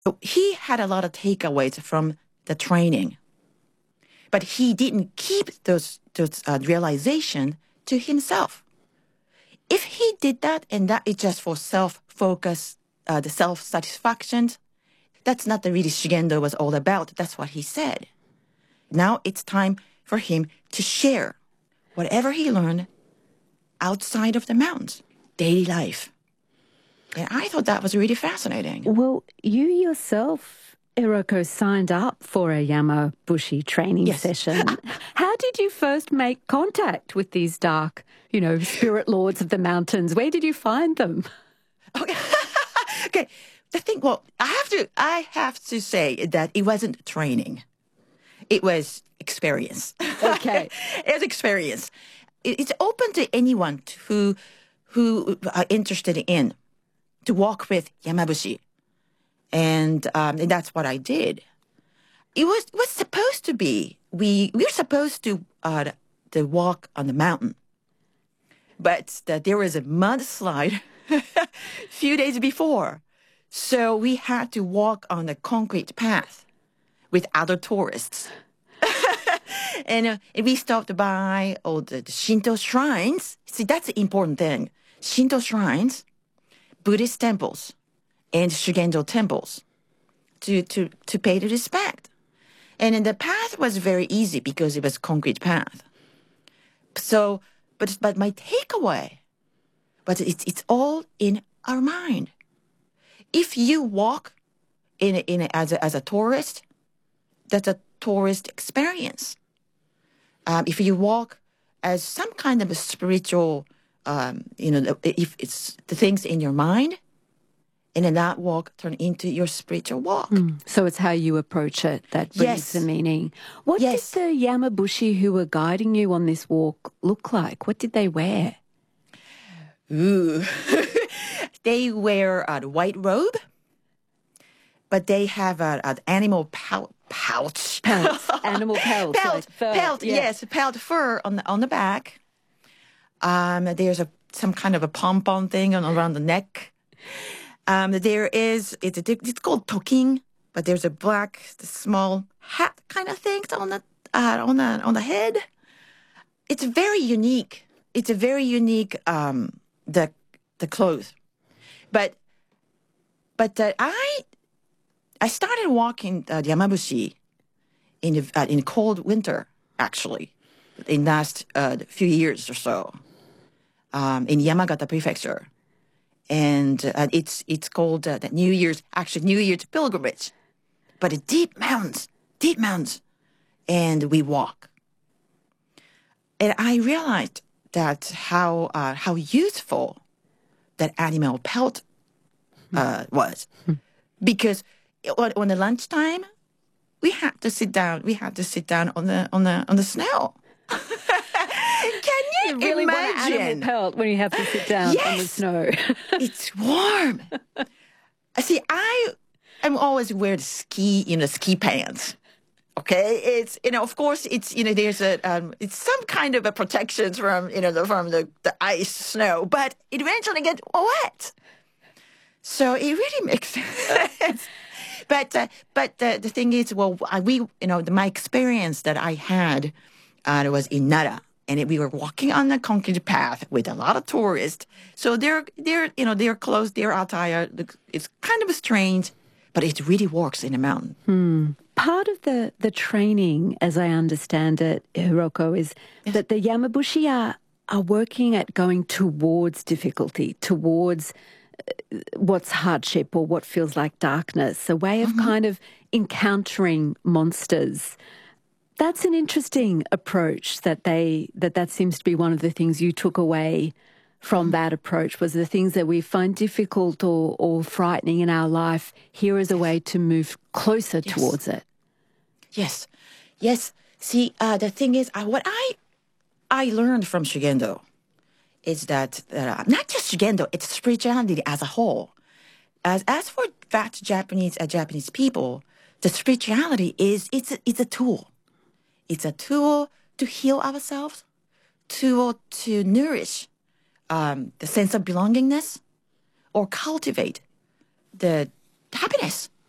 So he had a lot of takeaways from the training, but he didn't keep those realization to himself. If he did that, and that is just for self-focus, the self-satisfaction, that's not the really Shugendo was all about. That's what he said. Now it's time for him to share whatever he learned outside of the mountains, daily life. And I thought that was really fascinating. Well, you yourself, Hiroko, signed up for a Yamabushi training session. How did you first make contact with these dark, spirit lords of the mountains? Where did you find them? Okay. Okay. The thing, I have to say that it wasn't training. It was experience. Okay. It was experience. It's open to anyone who are interested in to walk with Yamabushi. And that's what I did. It was supposed to be, we were supposed to walk on the mountain. But there was a mudslide a few days before. So we had to walk on a concrete path with other tourists. And we stopped by all the Shinto shrines. See, that's the important thing. Shinto shrines, Buddhist temples, and Shugendo temples to pay the respect. And then the path was very easy because it was concrete path. So, but my takeaway, but it's all in our mind. If you walk as a tourist, that's a tourist experience. If you walk as some kind of a spiritual, if it's the things in your mind, and then that walk turn into your spiritual walk. So it's how you approach it that brings the meaning. What did the Yamabushi who were guiding you on this walk look like? What did they wear? Ooh. They wear a white robe, but they have an animal pouch. Animal pelt. Pelt, yes, pelt fur on the back. There's some kind of a pom-pom thing around the neck. There is, it's called toking, but there's a small hat kind of thing on the head. It's very unique. It's a very unique, the clothes. But I started walking Yamabushi in cold winter, actually, in the last few years or so, in Yamagata Prefecture. And it's called the New Year's pilgrimage. But it's deep mountains, and we walk. And I realized that how useful that animal pelt was. Because on the lunchtime, we had to sit down. We had to sit down on the snow. Can you really imagine? Want an animal pelt when you have to sit down on the snow. It's warm. See, I'm always wear the ski pants. Okay, it's of course it's there's it's some kind of a protection from the ice snow, but it eventually gets wet. So it really makes sense. But the thing is, my experience that I had was in Nara, and we were walking on the concrete path with a lot of tourists. So their clothes, their attire, it's kind of strange, but it really works in a mountain. Part of the training, as I understand it, Hiroko, is that the Yamabushi are working at going towards difficulty, towards what's hardship or what feels like darkness, a way of kind of encountering monsters. That's an interesting approach that seems to be one of the things you took away from that approach, was the things that we find difficult or frightening in our life, here is a way to move closer towards it. Yes. See, the thing is, what I learned from Shugendo is that not just Shugendo, it's spirituality as a whole. As for fat Japanese people, the spirituality it's a tool. It's a tool to heal ourselves, to nourish the sense of belongingness, or cultivate the happiness.